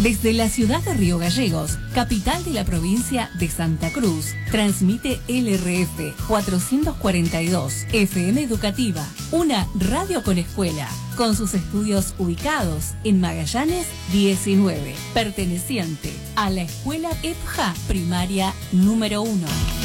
Desde la ciudad de Río Gallegos, capital de la provincia de Santa Cruz, transmite LRF 442, FM Educativa, una radio con escuela, con sus estudios ubicados en Magallanes 19, perteneciente a la escuela EPJA Primaria número 1.